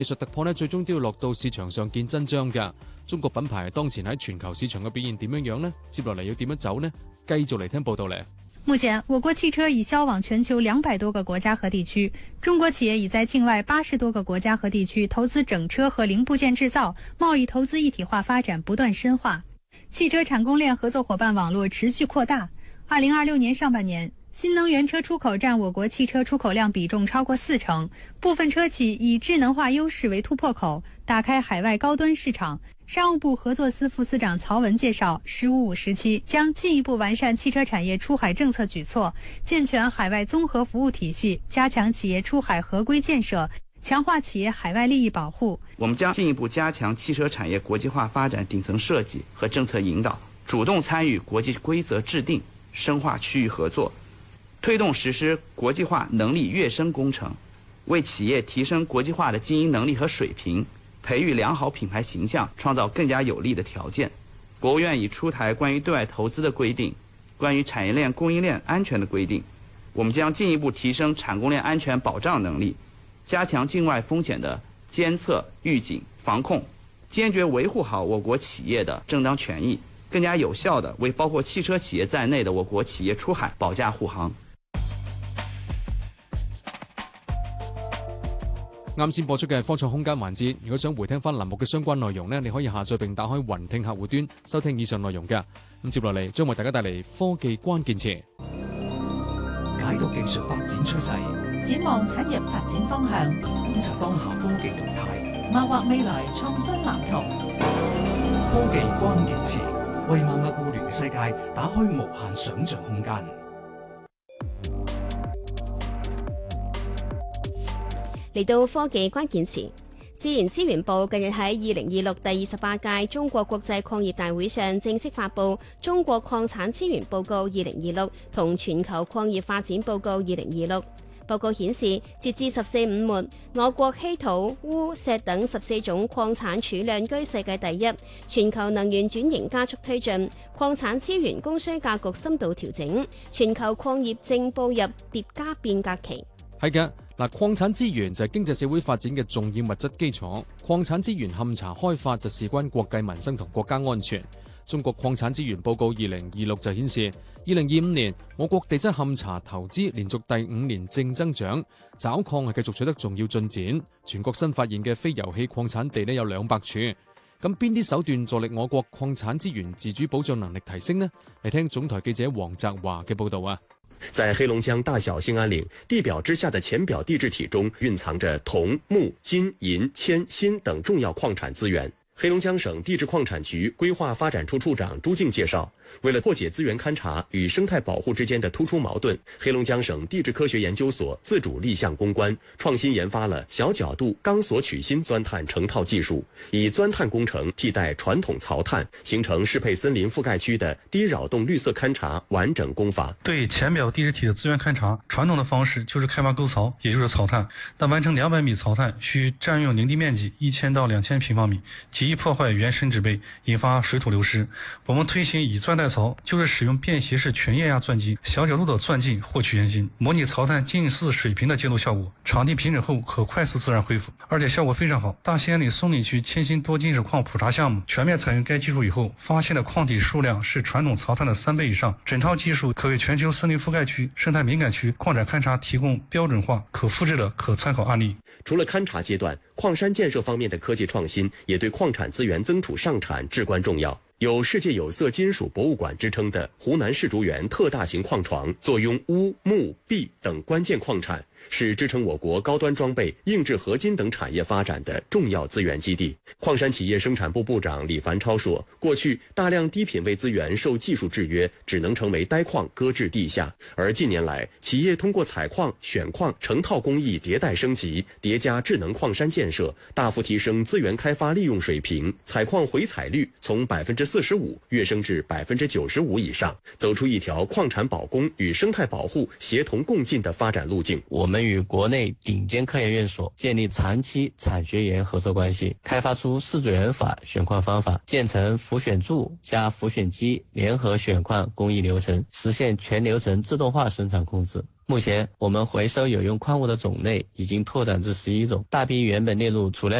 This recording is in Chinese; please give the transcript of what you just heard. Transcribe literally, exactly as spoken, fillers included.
技術突破呢，最終都要落到市場上見真章㗎。中國品牌當前喺全球市場嘅表現點樣樣呢？接落嚟要點樣走呢？繼續嚟聽報道咧。 目前，我國汽車已銷往全球兩百多個國家和地區，中國企業已在境外八十多個國家和地區投資整車和零部件製造，貿易投資一體化發展不斷深化，汽車產供鏈合作夥伴網絡持續擴大。二零二六年上半年，新能源車出口佔我國汽車出口量比重超過四成，部分車企以智能化優勢為突破口，打開海外高端市場。商務部合作司副司長曹文介紹，十五五時期將進一步完善汽車產業出海政策舉措，健全海外綜合服務體系，加強企業出海合規建設，強化企業海外利益保護。 我們將進一步加強汽車產業國際化發展頂層設計和政策引導，主動參與國際規則制定，深化區域合作，推動實施國際化能力躍升工程，為企業提升國際化的經營能力和水平，培育良好品牌形象，創造更加有利的條件。國務院已出台關於對外投資的規定，關於產業鏈供應鏈安全的規定。我們將進一步提升產供鏈安全保障能力，加強境外風險的監測、預警、防控，堅決維護好我國企業的正當權益，更加有效地為包括汽車企業在內的我國企業出海保駕護航。 啱先播出嘅科創空間環節，如果想回聽翻欄目嘅相關內容呢，你可以下載並打開雲聽客戶端收聽以上內容嘅。咁接落嚟將為大家帶嚟科技關鍵詞， 解讀技術發展趨勢， 展望產業發展方向， 觀察當下科技動態， 謀劃未來創新藍圖。 科技關鍵詞為萬物互聯嘅世界打開無限想像空間。 嚟到科技關鍵詞，自然資源部近日喺二零二六第二十八屆中國國際礦業大會上正式發布《中國礦產資源報告二零二六》同《全球礦業發展報告二零二六》。報告顯示，截至十四五末，我國稀土、鎢、錫等十四種礦產儲量居世界第一，全球能源轉型加速推進，礦產資源供需格局深度調整，全球礦業正步入疊加變革期。 係嘅。嗱，礦產資源就係經濟社會發展嘅重要物質基礎，礦產資源勘查開發就事關國計民生同國家安全。中國礦產資源報告二零二六就顯示，二零二五年我國地質勘查投資連續第五年正增長，找礦係繼續取得重要進展。全國新發現嘅非油氣礦產地呢有兩百處。咁邊啲手段助力我國礦產資源自主保障能力提升呢？嚟聽總台記者黃澤華嘅報道啊！ 在黑龍江大小興安嶺地表之下的淺表地質體中，蘊藏着銅、鉬、金、銀、鉛、鋅等重要礦產資源。黑龍江省地質礦產局規劃發展處處長朱靜介紹，為了破解資源勘查與生態保護之間的突出矛盾，黑龍江省地質科學研究所自主立項攻關，創新研發了小角度鋼索取芯鑽探成套技術，以鑽探工程替代傳統槽探，形成適配森林覆蓋區的低擾動綠色勘查完整工法。 對淺表地質體的資源勘查，傳統的方式就是開挖溝槽，也就是槽探，但完成兩百米槽探需佔用林地面積一千到兩千平方米，極易破壞原生植被，引發水土流失。我們推行以鑽代槽，就是使用便攜式全液壓鑽機，小角度的鑽進獲取原芯，模擬槽探近似水平的接觸效果，場地平整後可快速自然恢復，而且效果非常好。大興安嶺松里區鉛鋅多金屬礦普查項目全面採用該技術以後，發現的礦體數量是傳統槽探的三倍以上，整套技術可為全球森林覆蓋區、生態敏感區礦產勘查提供標準化、可複製的可參考案例。 除了勘查階段，礦山建設方面的科技創新也對礦產資源增儲上產至關重要。有世界有色金屬博物館之稱的湖南世竹園特大型礦床，坐擁鎢、鉬、銫等關鍵礦產，是支撐我國高端裝備、硬質合金等產業發展的重要資源基地。礦山企業生產部部長李凡超說，過去大量低品位資源受技術制約，只能成為呆礦擱置地下，而近年來，企業通過採礦、選礦、成套工藝迭代升級，疊加智能礦山建設，大幅提升資源開發利用水平，採礦回採率從百分之四十五躍升至百分之九十五以上，走出一條礦產保供與生態保護協同共進的發展路徑。 我們们与国内顶尖科研院所建立长期产学研合作关系，开发出四组元法选矿方法，建成浮选柱加浮选机联合选矿工艺流程，实现全流程自动化生产控制。目前我们回收有用矿物的种类已经拓展至十一种，大批原本列入储量